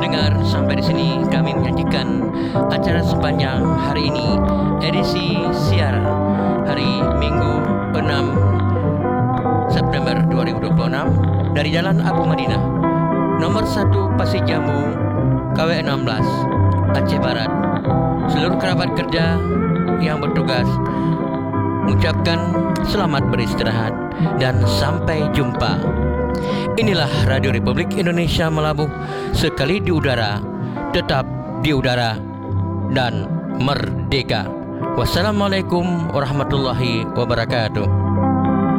pendengar, sampai di sini kami menyajikan acara sepanjang hari ini, edisi siaran hari Minggu 6 September 2026 dari Jalan Abu Madinah, nomor 1 Pasir Jambu, KW 16, Aceh Barat. Seluruh kerabat kerja yang bertugas mengucapkan selamat beristirahat dan sampai jumpa. Inilah Radio Republik Indonesia Melabuh, sekali di udara, tetap di udara, dan merdeka. Wassalamualaikum warahmatullahi wabarakatuh.